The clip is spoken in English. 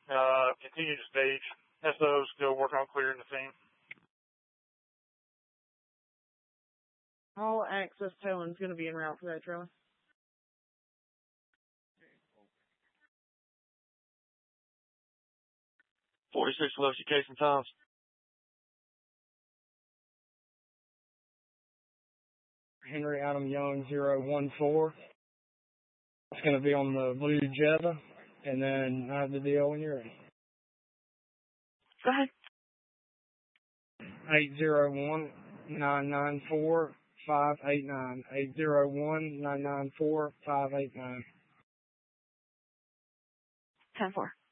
Continue to stage. SO still working on clearing the scene. All access towing is going to be en route for that trailer. .46 Velocity Case and Times. Henry Adam Young 014. It's going to be on the blue Jetta, and then I have the deal when you're ready. Go ahead. 801-994-589. 801-994-589. 10-4.